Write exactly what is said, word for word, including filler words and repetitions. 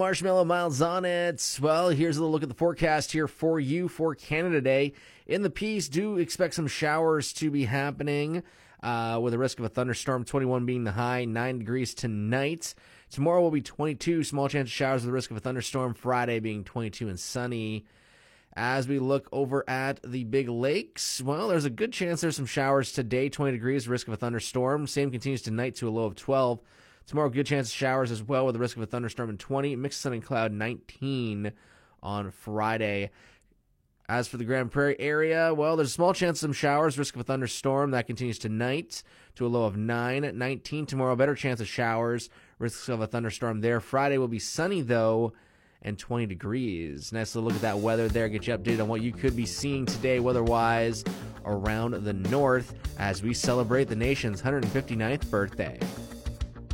Marshmallow Miles on it. Well, here's a little look at the forecast here for you for Canada Day. In the piece, do expect some showers to be happening uh, with a risk of a thunderstorm, twenty-one being the high, nine degrees tonight. Tomorrow will be twenty-two, small chance of showers with a risk of a thunderstorm, Friday being twenty-two and sunny. As we look over at the Big Lakes, well, there's a good chance there's some showers today, twenty degrees, risk of a thunderstorm. Same continues tonight to a low of twelve. Tomorrow, good chance of showers as well with a risk of a thunderstorm in twenty. Mixed sun and cloud, nineteen on Friday. As for the Grand Prairie area, well, there's a small chance of some showers, risk of a thunderstorm. That continues tonight to a low of nine. nineteen tomorrow, better chance of showers, risk of a thunderstorm there. Friday will be sunny, though, and twenty degrees. Nice little look at that weather there. Get you updated on what you could be seeing today weather-wise around the north as we celebrate the nation's one hundred fifty-ninth birthday.